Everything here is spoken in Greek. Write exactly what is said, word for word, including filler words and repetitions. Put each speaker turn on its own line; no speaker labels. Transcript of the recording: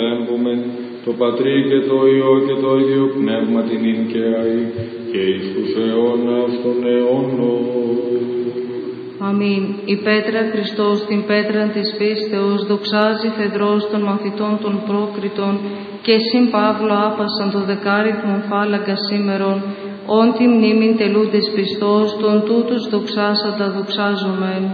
Έμβουμε το Πατρί και το Υιό και το Ίδιο Πνεύμα την ίν και αεί και εις τους αιώνας των αιώνων.
Αμήν. Η πέτρα Χριστός την πέτρα της πίστεως δοξάζει φεδρός των μαθητών των πρόκριτων και συν Παύλο άπασαν το δεκάριθμον φάλαγγα σήμερον, όν τη μνήμην τελούντες πιστός, τον τούτους δοξάσαντα δοξάζομεν.